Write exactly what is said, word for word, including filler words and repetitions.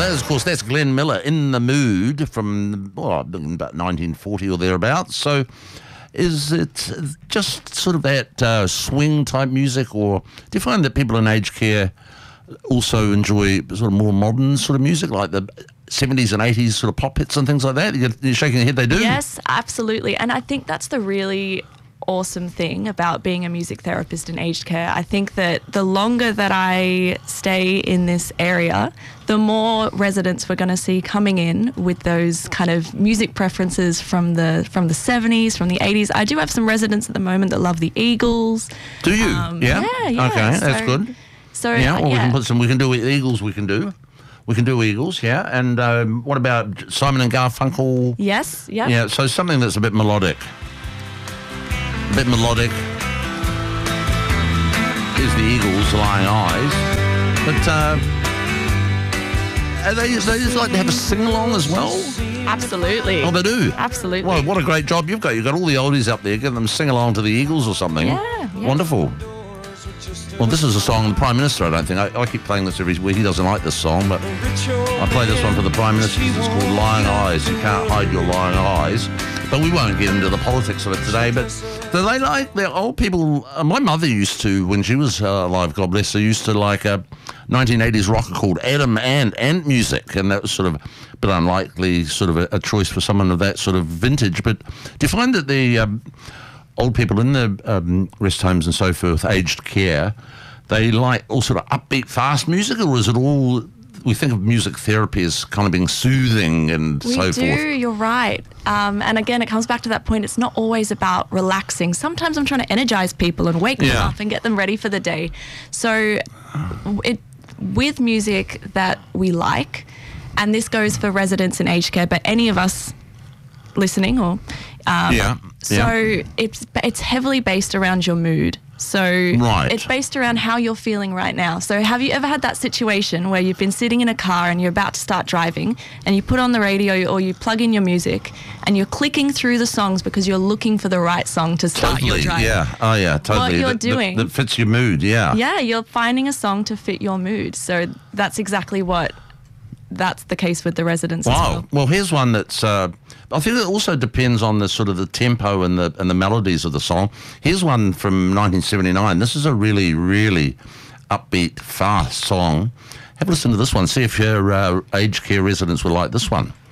that is, of course, that's Glenn Miller, In the Mood, from well, about nineteen forty or thereabouts. So is it just sort of that uh, swing-type music, or do you find that people in aged care also enjoy sort of more modern sort of music, like the seventies and eighties sort of pop hits and things like that? You're, you're shaking your head, they do? Yes, absolutely. And I think that's the really awesome thing about being a music therapist in aged care. I think that the longer that I stay in this area, the more residents we're going to see coming in with those kind of music preferences from the from the seventies, from the eighties. I do have some residents at the moment that love the Eagles. Do you? Um, yeah? Yeah, yeah. Okay, so, that's good. So yeah, uh, well, yeah. we can put some, we can do Eagles, we can do. We can do Eagles, yeah. And um, what about Simon and Garfunkel? Yes, yeah. Yeah, so something that's a bit melodic. A bit melodic. Is the Eagles, Lying Eyes. But uh, are they, they just like to have a sing-along as well? Absolutely. Oh, they do? Absolutely. Well, what a great job you've got. You've got all the oldies up there. Get them sing along to the Eagles or something. Yeah, yeah. Wonderful. Well, this is a song of the Prime Minister, I don't think. I, I keep playing this every week. He doesn't like this song, but I play this one for the Prime Minister because it's called Lying Eyes. You can't hide your lying eyes. But we won't get into the politics of it today. But do they like, the old people, uh, my mother used to, when she was uh, alive, God bless her, used to like a nineteen eighties rocker called Adam and Ant Music. And that was sort of a bit unlikely, sort of a, a choice for someone of that sort of vintage. But do you find that the um, old people in the um, rest homes and so forth, aged care, they like all sort of upbeat, fast music, or is it all, we think of music therapy as kind of being soothing and we so do, forth? You're right. Um, and again, it comes back to that point. It's not always about relaxing. Sometimes I'm trying to energize people and wake them Yeah. up and get them ready for the day. So it, with music that we like, and this goes for residents in aged care, but any of us listening or... Um, Yeah, So yeah. it's it's heavily based around your mood. So Right. it's based around how you're feeling right now. So have you ever had that situation where you've been sitting in a car and you're about to start driving and you put on the radio or you plug in your music and you're clicking through the songs because you're looking for the right song to start Totally, your drive? yeah. Oh, yeah, totally. you're that, that- doing- That fits your mood, yeah. Yeah, you're finding a song to fit your mood. So that's exactly what, that's the case with the residents as Wow. well. Well, here's one that's, uh, I think it also depends on the sort of the tempo and the and the melodies of the song. Here's one from nineteen seventy-nine. This is a really, really upbeat, fast song. Have a listen to this one. See if your uh, aged care residents will like this one.